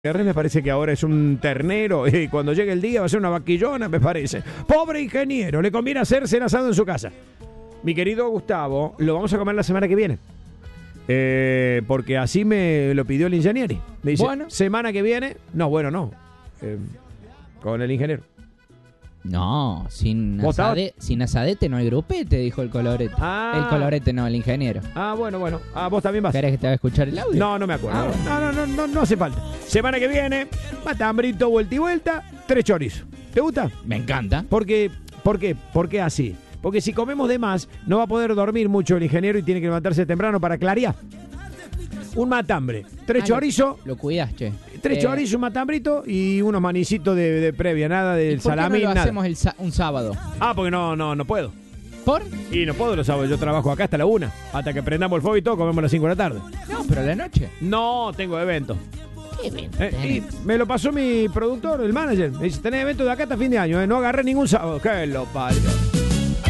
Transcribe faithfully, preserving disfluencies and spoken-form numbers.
Gutiérrez me parece que ahora es un ternero y cuando llegue el día va a ser una vaquillona, me parece. Pobre ingeniero, le conviene hacerse el asado en su casa. Mi querido Gustavo, lo vamos a comer la semana que viene. Eh, porque así me lo pidió el ingeniero. Me dice, Bueno. semana que viene. No, bueno, no. Eh, con el ingeniero. No, sin, ¿Vos asade- sin asadete no hay grupete, dijo el colorete. Ah. El colorete no, el ingeniero. Ah, bueno, bueno. Ah, vos también vas. ¿Querés que te haga escuchar el audio? No, no me acuerdo. Ah, bueno. No, no, no, no, no hace falta. Semana que viene, matambrito, vuelta y vuelta, tres chorizos. ¿Te gusta? Me encanta. Porque, ¿Por qué? ¿Por qué así? Porque si comemos de más, no va a poder dormir mucho el ingeniero y tiene que levantarse temprano para clarear. Un matambre, tres Ah, chorizos, Lo cuidas, che. tres Eh, chorizos, un matambrito y unos manicitos de, de previa, nada ¿y del ¿Por qué no salamín, lo nada. hacemos el sa- un sábado? Ah, porque no, no, no puedo. ¿Por? Y no puedo los sábados, yo trabajo acá hasta la una. Hasta que prendamos el fuego y todo, comemos a las cinco de la tarde. No, pero a la noche. No, tengo evento. ¿Qué evento Eh, tenés? y me lo pasó mi productor, el manager. Me dice, tenés evento de acá hasta fin de año, eh. No agarré ningún sábado. Que lo parió.